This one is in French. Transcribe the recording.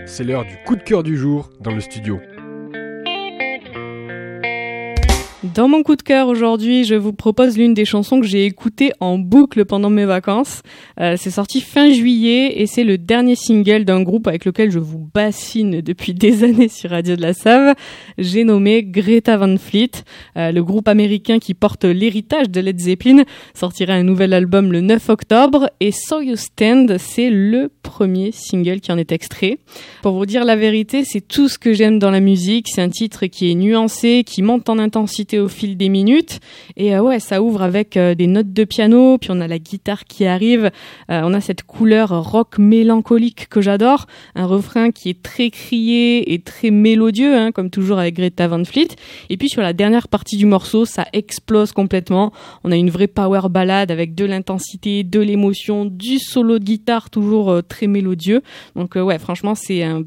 c'est l'heure du coup de cœur du jour dans le studio. Dans mon coup de cœur aujourd'hui, je vous propose l'une des chansons que j'ai écoutées en boucle pendant mes vacances. C'est sorti fin juillet et c'est le dernier single d'un groupe avec lequel je vous bassine depuis des années sur Radio de la Save. J'ai nommé Greta Van Fleet. Le groupe américain qui porte l'héritage de Led Zeppelin sortira un nouvel album le 9 octobre et So You Stand, c'est le premier single qui en est extrait. Pour vous dire la vérité, c'est tout ce que j'aime dans la musique. C'est un titre qui est nuancé, qui monte en intensité au fil des minutes et ça ouvre avec des notes de piano, puis on a la guitare qui arrive, on a cette couleur rock mélancolique que j'adore, un refrain qui est très crié et très mélodieux, comme toujours avec Greta Van Fleet, et puis sur la dernière partie du morceau ça explose complètement, on a une vraie power ballade avec de l'intensité, de l'émotion, du solo de guitare toujours très mélodieux, donc franchement c'est un